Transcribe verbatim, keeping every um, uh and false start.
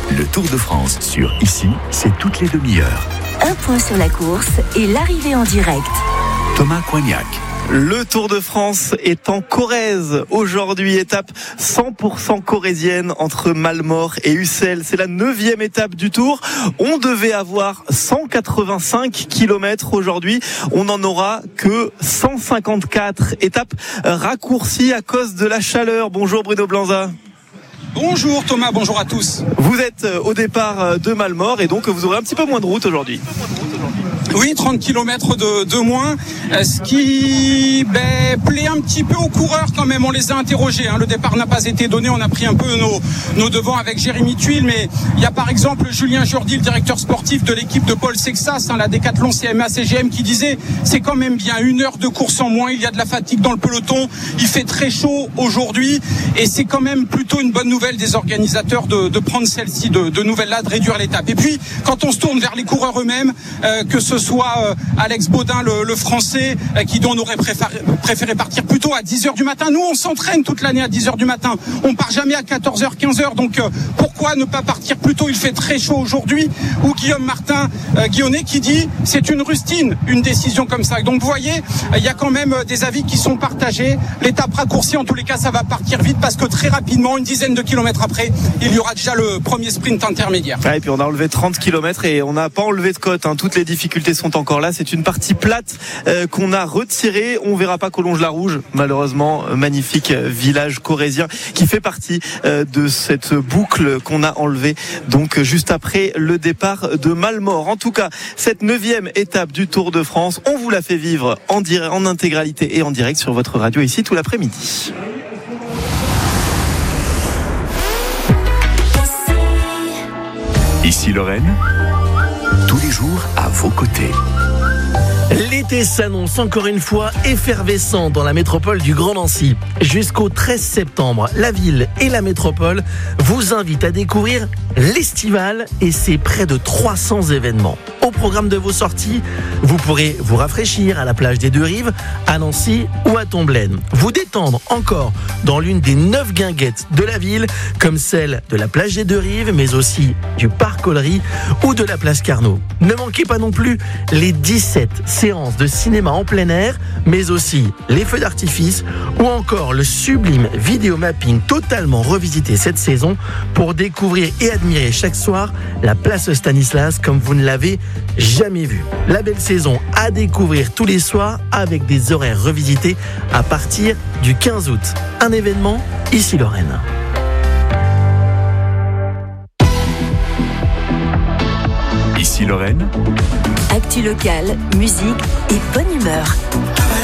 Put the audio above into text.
Le Tour de France sur Ici, c'est toutes les demi-heures. Un point sur la course et l'arrivée en direct. Thomas Coignac. Le Tour de France est en Corrèze. Aujourd'hui, étape cent pour cent corrézienne entre Malmort et Ussel. C'est la neuvième étape du Tour. On devait avoir cent quatre-vingt-cinq kilomètres aujourd'hui. On n'en aura que cent cinquante-quatre. Étape raccourcie à cause de la chaleur. Bonjour Bruno Blanza. Bonjour Thomas, bonjour à tous. Vous êtes au départ de Malmort et donc vous aurez un petit peu moins de route aujourd'hui. Oui, trente kilomètres de, de moins, ce qui ben, plaît un petit peu aux coureurs quand même. On les a interrogés, hein. Le départ n'a pas été donné, on a pris un peu nos, nos devants avec Jérémy Tuile, mais il y a par exemple Julien Jourdi, le directeur sportif de l'équipe de Paul Sexas, hein, la Décathlon C M A C G M, qui disait c'est quand même bien une heure de course en moins, il y a de la fatigue dans le peloton, il fait très chaud aujourd'hui et c'est quand même plutôt une bonne nouvelle des organisateurs de, de prendre celle-ci de, de nouvelle-là, de réduire l'étape. Et puis quand on se tourne vers les coureurs eux-mêmes, euh, que ce soit euh, Alex Baudin, le, le français, euh, qui dont on aurait préféré, préféré partir plutôt à dix heures du matin. Nous, on s'entraîne toute l'année à dix heures du matin. On part jamais à quatorze heures, quinze heures. Donc, euh, pourquoi ne pas partir plus tôt? Il fait très chaud aujourd'hui. Ou Guillaume Martin, euh, Guillonnet, qui dit c'est une rustine, une décision comme ça. Donc, vous voyez, il euh, y a quand même euh, des avis qui sont partagés. L'étape raccourcie, en tous les cas, ça va partir vite parce que très rapidement, une dizaine de kilomètres après, il y aura déjà le premier sprint intermédiaire. Ouais, et puis on a enlevé trente kilomètres et on n'a pas enlevé de côte, hein. Toutes les difficultés sont encore là. C'est une partie plate euh, qu'on a retirée. On verra pas Collonges-la-Rouge, malheureusement. Magnifique village corrézien qui fait partie euh, de cette boucle qu'on a enlevée. Donc juste après le départ de Malmort. En tout cas, cette neuvième étape du Tour de France, on vous la fait vivre en, direct, en intégralité et en direct sur votre radio ici tout l'après-midi. Ici Lorraine, tous les jours à vos côtés. L'été s'annonce encore une fois effervescent dans la métropole du Grand Nancy. Jusqu'au treize septembre, la ville et la métropole vous invitent à découvrir l'Estival et ses près de trois cents événements. Au programme de vos sorties, vous pourrez vous rafraîchir à la plage des Deux-Rives, à Nancy ou à Tomblaine. Vous détendre encore dans l'une des neuf guinguettes de la ville, comme celle de la plage des Deux-Rives, mais aussi du parc Ollery ou de la place Carnot. Ne manquez pas non plus les dix-sept séances de cinéma en plein air, mais aussi les feux d'artifice ou encore le sublime vidéomapping totalement revisité cette saison pour découvrir et admirer chaque soir la place Stanislas comme vous ne l'avez jamais vu. La belle saison à découvrir tous les soirs avec des horaires revisités à partir du quinze août. Un événement ici Lorraine. Ici Lorraine. Actu locale, musique et bonne humeur.